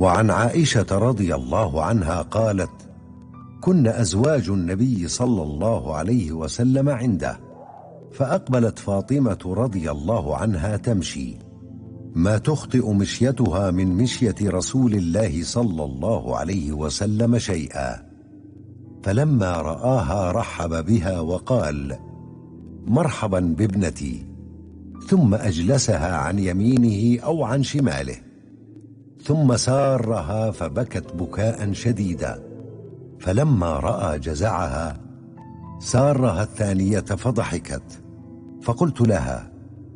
وعن عائشة رضي الله عنها قالت: كن أزواج النبي صلى الله عليه وسلم عنده، فأقبلت فاطمة رضي الله عنها تمشي، ما تخطئ مشيتها من مشية رسول الله صلى الله عليه وسلم شيئا، فلما رآها رحب بها وقال: مرحبا بابنتي، ثم أجلسها عن يمينه أو عن شماله، ثم سارها فبكت بكاء شديدا، فلما رأى جزعها سارها الثانية فضحكت، فقلت لها: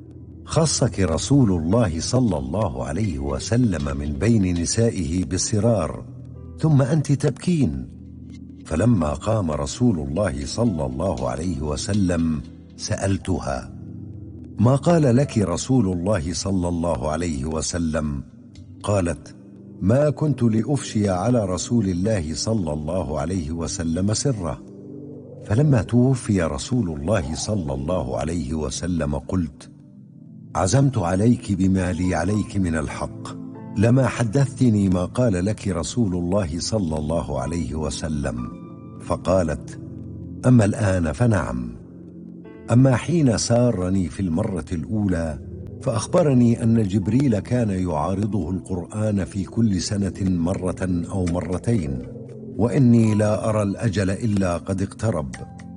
خصك رسول الله صلى الله عليه وسلم من بين نسائه بالسرار، ثم أنت تبكين. فلما قام رسول الله صلى الله عليه وسلم سألتها: ما قال لك رسول الله صلى الله عليه وسلم؟ قالت: ما كنت لأفشي على رسول الله صلى الله عليه وسلم سره، فلما توفي رسول الله صلى الله عليه وسلم قلت: عزمت عليك بما لي عليك من الحق، لما حدثتني ما قال لك رسول الله صلى الله عليه وسلم. فقالت: أما الآن فنعم، أما حين سارني في المرة الأولى فأخبرني أن جبريل كان يعارضه القرآن في كل سنة مرة أو مرتين، وإني لا أرى الأجل إلا قد اقترب،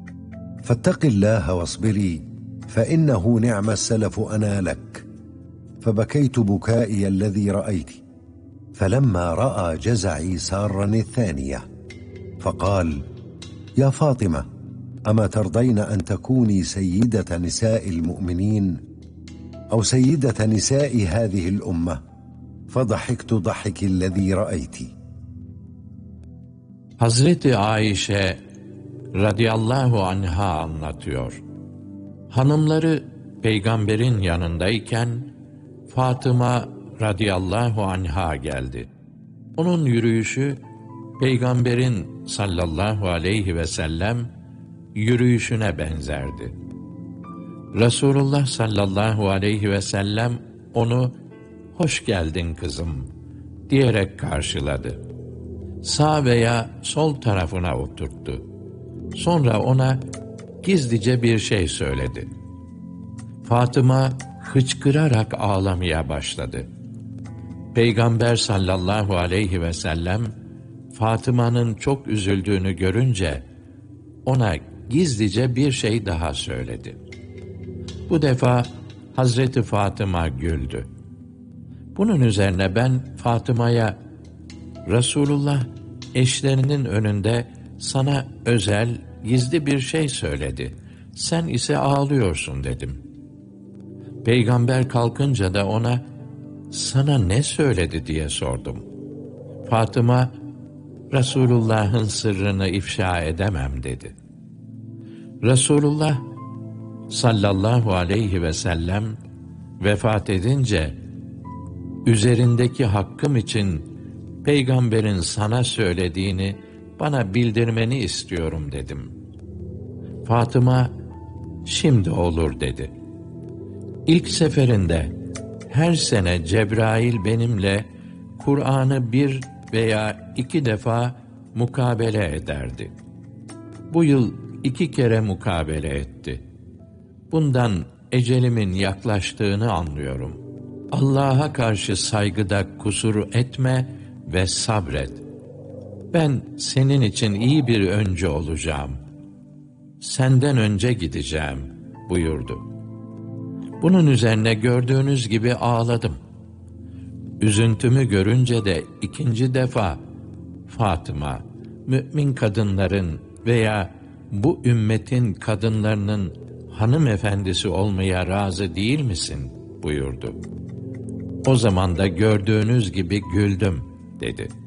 فاتق الله واصبري، فإنه نعم السلف أنا لك. فبكيت بكائي الذي رأيت. فلما رأى جزعي سارني الثانية، فقال: يا فاطمة، أما ترضين أن تكوني سيدة نساء المؤمنين أو سيدة نساء هذه الأمة؟ فضحكت ضحك الذي رأيت. Hazreti Ayşe radıyallahu anha anlatıyor. Hanımları peygamberin yanındayken Fatıma radıyallahu anha geldi. Onun yürüyüşü peygamberin sallallahu aleyhi ve sellem yürüyüşüne benzerdi. Resulullah sallallahu aleyhi ve sellem onu "Hoş geldin kızım" diyerek karşıladı. Sağ veya sol tarafına oturttu. Sonra ona gizlice bir şey söyledi. Fatıma hıçkırarak ağlamaya başladı. Peygamber sallallahu aleyhi ve sellem Fatıma'nın çok üzüldüğünü görünce ona gizlice bir şey daha söyledi. Bu defa Hazreti Fatıma güldü. Bunun üzerine ben Fatıma'ya, Resulullah eşlerinin önünde sana özel, gizli bir şey söyledi, sen ise ağlıyorsun dedim. Peygamber kalkınca da ona, sana ne söyledi diye sordum. Fatıma, Resulullah'ın sırrını ifşa edemem dedi. Resulullah sallallahu aleyhi ve sellem vefat edince, üzerindeki hakkım için peygamberin sana söylediğini bana bildirmeni istiyorum dedim. Fatıma, şimdi olur dedi. İlk seferinde her sene Cebrail benimle Kur'an'ı 1 veya 2 defa mukabele ederdi. Bu yıl 2 kere mukabele etti. Bundan ecelimin yaklaştığını anlıyorum. Allah'a karşı saygıda kusur etme ve sabret. Ben senin için iyi bir öncü olacağım. Senden önce gideceğim buyurdu. Bunun üzerine gördüğünüz gibi ağladım. Üzüntümü görünce de 2. defa, Fatıma, mümin kadınların veya bu ümmetin kadınlarının hanımefendisi olmaya razı değil misin buyurdu. O zaman da gördüğünüz gibi güldüm dedi.